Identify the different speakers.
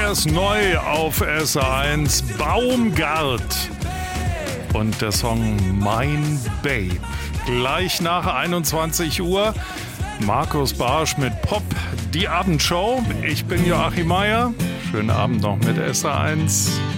Speaker 1: erst neu auf SR1, Baumgart und der Song Mein Babe. Gleich nach 21 Uhr Markus Barsch mit Pop, die Abendshow. Ich bin Joachim Meier. Schönen Abend noch mit SR1.